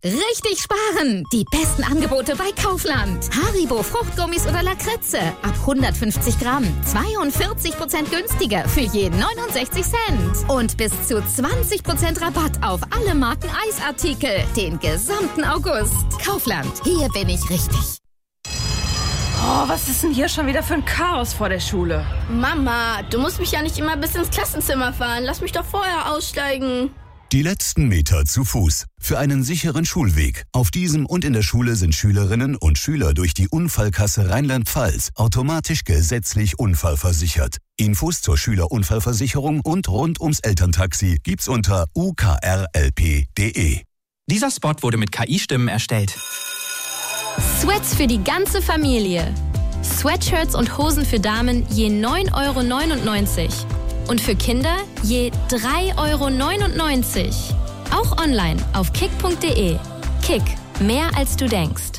Richtig sparen! Die besten Angebote bei Kaufland. Haribo Fruchtgummis oder Lakritze. Ab 150 Gramm. 42% günstiger für je 69 Cent. Und bis zu 20% Rabatt auf alle Marken Eisartikel. Den gesamten August. Kaufland. Hier bin ich richtig. Oh, was ist denn hier schon wieder für ein Chaos vor der Schule? Mama, du musst mich ja nicht immer bis ins Klassenzimmer fahren. Lass mich doch vorher aussteigen. Die letzten Meter zu Fuß. Für einen sicheren Schulweg. Auf diesem und in der Schule sind Schülerinnen und Schüler durch die Unfallkasse Rheinland-Pfalz automatisch gesetzlich unfallversichert. Infos zur Schülerunfallversicherung und rund ums Elterntaxi gibt's unter ukrlp.de. Dieser Spot wurde mit KI-Stimmen erstellt. Sweats für die ganze Familie. Sweatshirts und Hosen für Damen je 9,99 €. Und für Kinder je 3,99 €. Auch online auf kick.de. Kick, mehr als du denkst.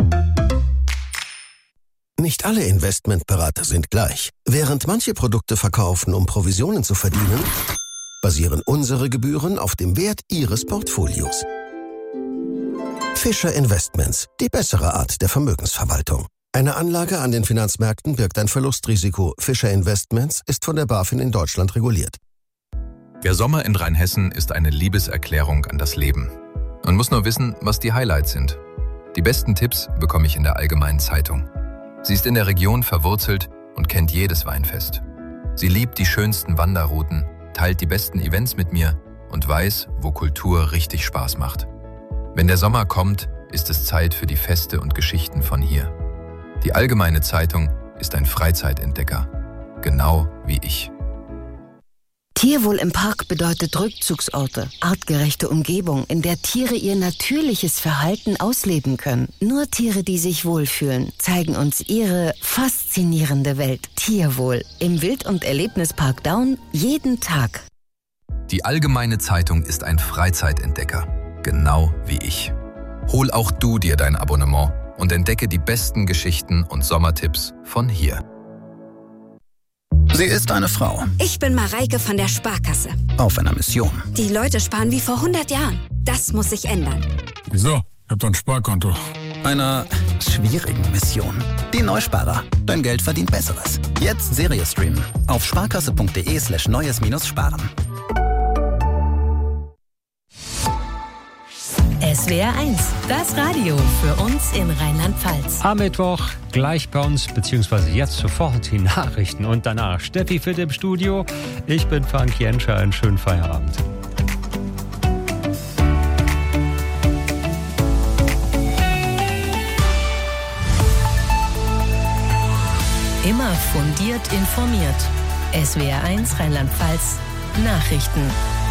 Nicht alle Investmentberater sind gleich. Während manche Produkte verkaufen, um Provisionen zu verdienen, basieren unsere Gebühren auf dem Wert Ihres Portfolios. Fischer Investments, die bessere Art der Vermögensverwaltung. Eine Anlage an den Finanzmärkten birgt ein Verlustrisiko. Fischer Investments ist von der BaFin in Deutschland reguliert. Der Sommer in Rheinhessen ist eine Liebeserklärung an das Leben. Man muss nur wissen, was die Highlights sind. Die besten Tipps bekomme ich in der Allgemeinen Zeitung. Sie ist in der Region verwurzelt und kennt jedes Weinfest. Sie liebt die schönsten Wanderrouten, teilt die besten Events mit mir und weiß, wo Kultur richtig Spaß macht. Wenn der Sommer kommt, ist es Zeit für die Feste und Geschichten von hier. Die Allgemeine Zeitung ist ein Freizeitentdecker, genau wie ich. Tierwohl im Park bedeutet Rückzugsorte, artgerechte Umgebung, in der Tiere ihr natürliches Verhalten ausleben können. Nur Tiere, die sich wohlfühlen, zeigen uns ihre faszinierende Welt. Tierwohl im Wild- und Erlebnispark Daun jeden Tag. Die Allgemeine Zeitung ist ein Freizeitentdecker, genau wie ich. Hol auch du dir dein Abonnement und entdecke die besten Geschichten und Sommertipps von hier. Sie ist eine Frau. Ich bin Mareike von der Sparkasse. Auf einer Mission. Die Leute sparen wie vor 100 Jahren. Das muss sich ändern. Wieso? Ich hab doch ein Sparkonto. Einer schwierigen Mission. Die Neusparer. Dein Geld verdient Besseres. Jetzt Serie streamen. Auf sparkasse.de/neues-sparen. SWR 1, das Radio für uns in Rheinland-Pfalz. Am Mittwoch gleich bei uns, beziehungsweise jetzt sofort die Nachrichten und danach Steffi Fitt im Studio. Ich bin Frank Jenscher, einen schönen Feierabend. Immer fundiert informiert. SWR 1 Rheinland-Pfalz Nachrichten.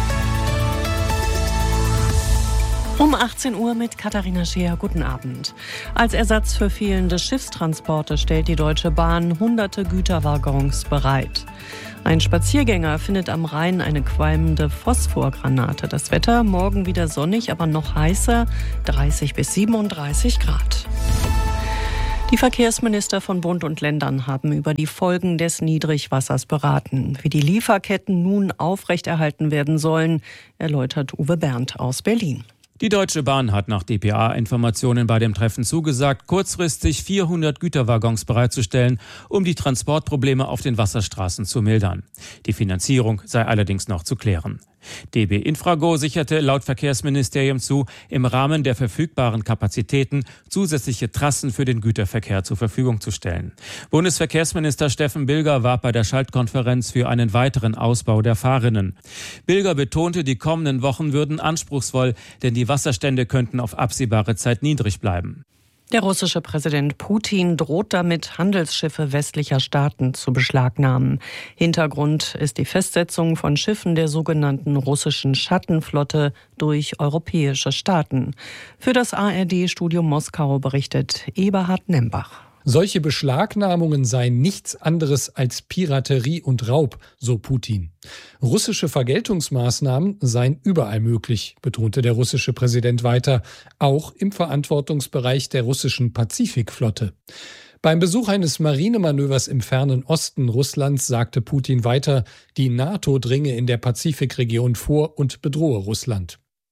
Um 18 Uhr mit Katharina Scheer. Guten Abend. Als Ersatz für fehlende Schiffstransporte stellt die Deutsche Bahn hunderte Güterwaggons bereit. Ein Spaziergänger findet am Rhein eine qualmende Phosphorgranate. Das Wetter morgen wieder sonnig, aber noch heißer, 30 bis 37 Grad. Die Verkehrsminister von Bund und Ländern haben über die Folgen des Niedrigwassers beraten. Wie die Lieferketten nun aufrechterhalten werden sollen, erläutert Uwe Berndt aus Berlin. Die Deutsche Bahn hat nach dpa-Informationen bei dem Treffen zugesagt, kurzfristig 400 Güterwaggons bereitzustellen, um die Transportprobleme auf den Wasserstraßen zu mildern. Die Finanzierung sei allerdings noch zu klären. DB Infrago sicherte laut Verkehrsministerium zu, im Rahmen der verfügbaren Kapazitäten zusätzliche Trassen für den Güterverkehr zur Verfügung zu stellen. Bundesverkehrsminister Steffen Bilger warb bei der Schaltkonferenz für einen weiteren Ausbau der Fahrrinnen. Bilger betonte, die kommenden Wochen würden anspruchsvoll, denn die Wasserstände könnten auf absehbare Zeit niedrig bleiben. Der russische Präsident Putin droht damit, Handelsschiffe westlicher Staaten zu beschlagnahmen. Hintergrund ist die Festsetzung von Schiffen der sogenannten russischen Schattenflotte durch europäische Staaten. Für das ARD-Studio Moskau berichtet Eberhard Nembach. Solche Beschlagnahmungen seien nichts anderes als Piraterie und Raub, so Putin. Russische Vergeltungsmaßnahmen seien überall möglich, betonte der russische Präsident weiter, auch im Verantwortungsbereich der russischen Pazifikflotte. Beim Besuch eines Marinemanövers im fernen Osten Russlands sagte Putin weiter, die NATO dringe in der Pazifikregion vor und bedrohe Russland.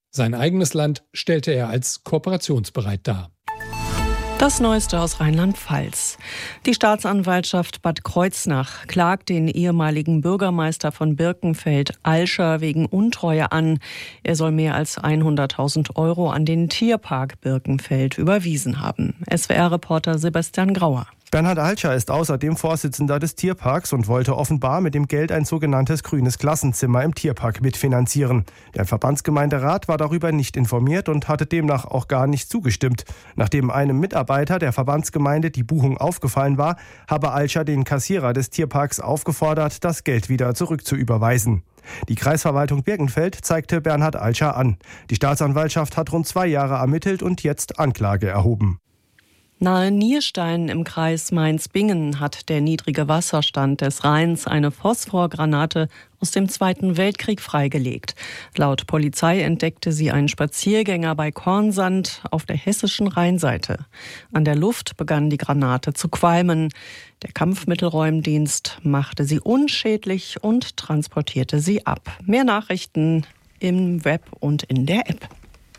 Sein eigenes Land stellte er als kooperationsbereit dar. Das Neueste aus Rheinland-Pfalz. Die Staatsanwaltschaft Bad Kreuznach klagt den ehemaligen Bürgermeister von Birkenfeld, Alscher, wegen Untreue an. Er soll mehr als 100.000 € an den Tierpark Birkenfeld überwiesen haben. SWR-Reporter Sebastian Grauer. Bernhard Alscher ist außerdem Vorsitzender des Tierparks und wollte offenbar mit dem Geld ein sogenanntes grünes Klassenzimmer im Tierpark mitfinanzieren. Der Verbandsgemeinderat war darüber nicht informiert und hatte demnach auch gar nicht zugestimmt. Nachdem einem Mitarbeiter der Verbandsgemeinde die Buchung aufgefallen war, habe Alscher den Kassierer des Tierparks aufgefordert, das Geld wieder zurückzuüberweisen. Die Kreisverwaltung Birkenfeld zeigte Bernhard Alscher an. Die Staatsanwaltschaft hat rund 2 Jahre ermittelt und jetzt Anklage erhoben. Nahe Nierstein im Kreis Mainz-Bingen hat der niedrige Wasserstand des Rheins eine Phosphorgranate aus dem Zweiten Weltkrieg freigelegt. Laut Polizei entdeckte sie ein Spaziergänger bei Kornsand auf der hessischen Rheinseite. An der Luft begann die Granate zu qualmen. Der Kampfmittelräumdienst machte sie unschädlich und transportierte sie ab. Mehr Nachrichten im Web und in der App.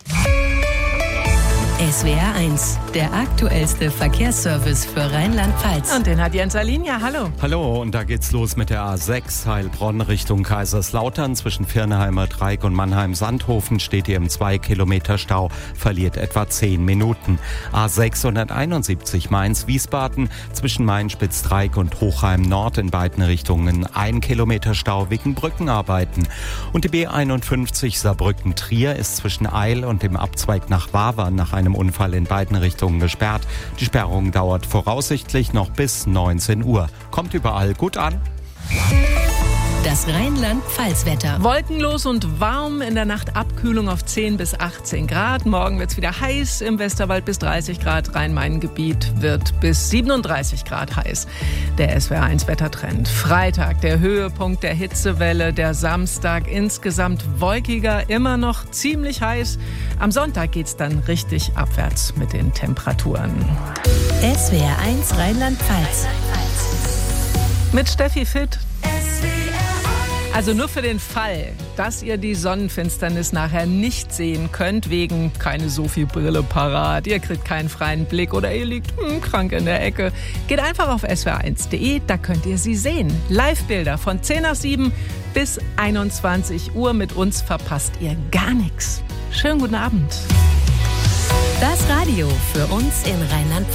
SWR 1, der aktuellste Verkehrsservice für Rheinland-Pfalz. Und den hat Jens Alinia. Hallo. Hallo, und da geht's los mit der A6 Heilbronn Richtung Kaiserslautern. Zwischen Virnheimer Dreieck und Mannheim-Sandhofen steht ihr im 2 Kilometer Stau, verliert etwa 10 Minuten. A671 Mainz-Wiesbaden zwischen Main-Spitz-Dreieck und Hochheim Nord in beiden Richtungen 1 Kilometer Stau wegen Brückenarbeiten. Und die B51 Saarbrücken-Trier ist zwischen Eil und dem Abzweig nach Wavern nach einem Unfall in beiden Richtungen gesperrt. Die Sperrung dauert voraussichtlich noch bis 19 Uhr. Kommt überall gut an. Das Rheinland-Pfalz-Wetter. Wolkenlos und warm, in der Nacht Abkühlung auf 10 bis 18 Grad. Morgen wird es wieder heiß, im Westerwald bis 30 Grad. Rhein-Main-Gebiet wird bis 37 Grad heiß. Der SWR1-Wettertrend. Freitag, der Höhepunkt der Hitzewelle. Der Samstag insgesamt wolkiger, immer noch ziemlich heiß. Am Sonntag geht es dann richtig abwärts mit den Temperaturen. SWR1 Rheinland-Pfalz. Mit Steffi Fitt. Also nur für den Fall, dass ihr die Sonnenfinsternis nachher nicht sehen könnt, wegen keine Sophie-Brille parat, ihr kriegt keinen freien Blick oder ihr liegt krank in der Ecke, geht einfach auf swr1.de, da könnt ihr sie sehen. Live-Bilder von 10 nach 7 bis 21 Uhr. Mit uns verpasst ihr gar nichts. Schönen guten Abend. Das Radio für uns in Rheinland-Pfalz.